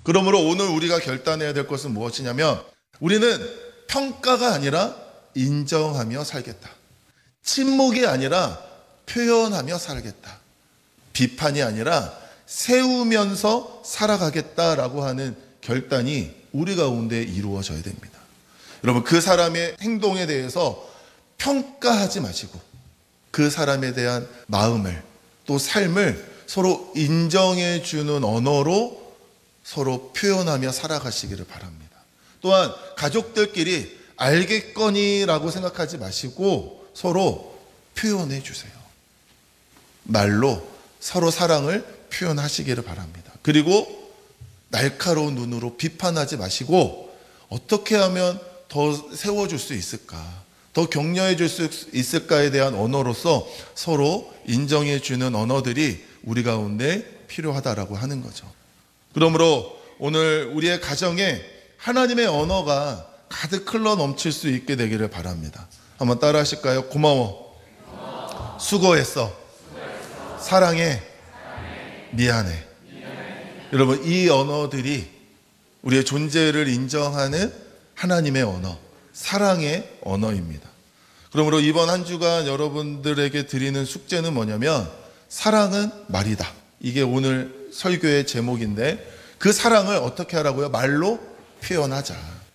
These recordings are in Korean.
그러므로 오늘 우리가 결단해야 될 것은 무엇이냐면 우리는 평가가 아니라 인정하며 살겠다. 침묵이 아니라 표현하며 살겠다. 비판이 아니라 세우면서 살아가겠다라고 하는 결단이 우리 가운데 이루어져야 됩니다. 여러분, 그 사람의 행동에 대해서 평가하지 마시고 그 사람에 대한 마음을 또 삶을 서로 인정해 주는 언어로 서로 표현하며 살아가시기를 바랍니다. 또한 가족들끼리 알겠거니라고 생각하지 마시고 서로 표현해 주세요. 말로 서로 사랑을 표현하시기를 바랍니다. 그리고 날카로운 눈으로 비판하지 마시고 어떻게 하면 더 세워줄 수 있을까, 더 격려해 줄 수 있을까에 대한 언어로서 서로 인정해 주는 언어들이 우리 가운데 필요하다라고 하는 거죠. 그러므로 오늘 우리의 가정에 하나님의 언어가 가득 흘러 넘칠 수 있게 되기를 바랍니다. 한번 따라 하실까요? 고마워. 수고했어. 사랑해. 미안해. 여러분, 이 언어들이 우리의 존재를 인정하는 하나님의 언어, 사랑의 언어입니다. 그러므로 이번 한 주간 여러분들에게 드리는 숙제는 뭐냐면 사랑은 말이다. 이게 오늘 설교의 제목인데 그 사랑을 어떻게 하라고요? 말로 표현하자.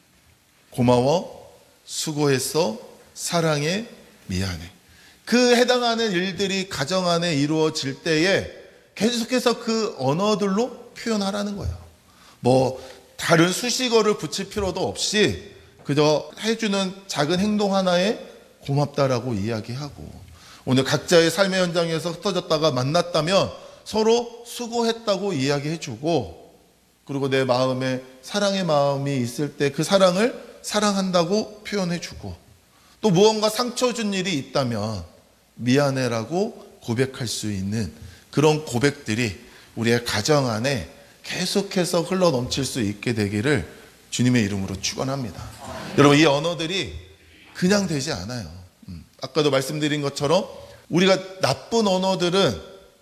고마워, 수고했어, 사랑해, 미안해. 그 해당하는 일들이 가정 안에 이루어질 때에 계속해서 그 언어들로 표현하라는 거예요. 뭐 다른 수식어를 붙일 필요도 없이 그저 해주는 작은 행동 하나에 고맙다라고 이야기하고, 오늘 각자의 삶의 현장에서 흩어졌다가 만났다면 서로 수고했다고 이야기해주고, 그리고 내 마음에 사랑의 마음이 있을 때 그 사랑을 사랑한다고 표현해주고, 또 무언가 상처 준 일이 있다면 미안해라고 고백할 수 있는 그런 고백들이 우리의 가정 안에 계속해서 흘러 넘칠 수 있게 되기를 주님의 이름으로 축원합니다. 여러분, 이 언어들이 그냥 되지 않아요. 아까도 말씀드린 것처럼 우리가 나쁜 언어들은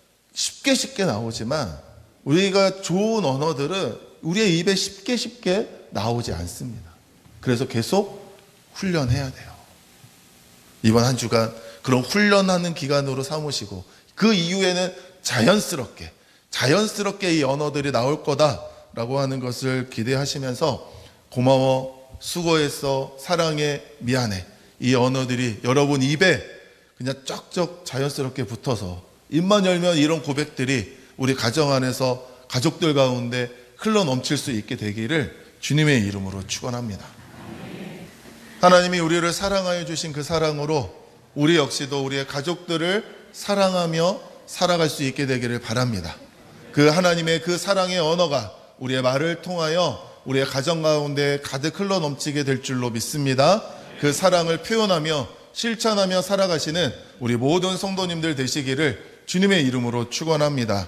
쉽게 나오지만 우리가 좋은 언어들은 우리의 입에 쉽게 나오지 않습니다. 그래서 계속 훈련해야 돼요. 이번 한 주간 그런 훈련하는 기간으로 삼으시고 그 이후에는 자연스럽게 이 언어들이 나올 거다라고 하는 것을 기대하시면서 고마워, 수고했어, 사랑해, 미안해, 이 언어들이 여러분 입에 그냥 쩍쩍 자연스럽게 붙어서 입만 열면 이런 고백들이 우리 가정 안에서 가족들 가운데 흘러 넘칠 수 있게 되기를 주님의 이름으로 축원합니다. 하나님이 우리를 사랑하여 주신 그 사랑으로 우리 역시도 우리의 가족들을 사랑하며 살아갈 수 있게 되기를 바랍니다. 그 하나님의 그 사랑의 언어가 우리의 말을 통하여 우리의 가정 가운데 가득 흘러 넘치게 될 줄로 믿습니다. 그 사랑을 표현하며 실천하며 살아가시는 우리 모든 성도님들 되시기를 주님의 이름으로 축원합니다.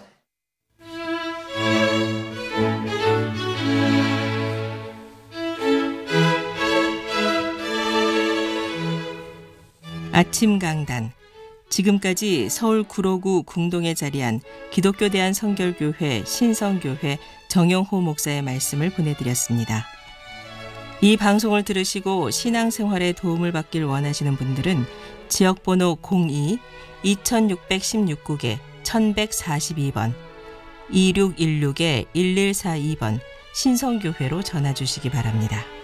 아침 강단. 지금까지 서울 구로구 궁동에 자리한 기독교 대한성결교회 신성교회 정영호 목사의 말씀을 보내드렸습니다. 이 방송을 들으시고 신앙생활에 도움을 받길 원하시는 분들은 지역번호 02-2616국에 1142번 2616-1142번 신성교회로 전화 주시기 바랍니다.